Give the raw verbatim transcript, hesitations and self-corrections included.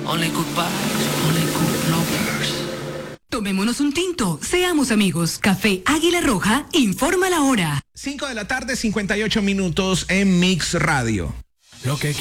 Only good vibes, only good lovers. Tomémonos un tinto, seamos amigos. Café Águila Roja informa la hora. cinco de la tarde, cincuenta y ocho minutos en Mix Radio. Lo que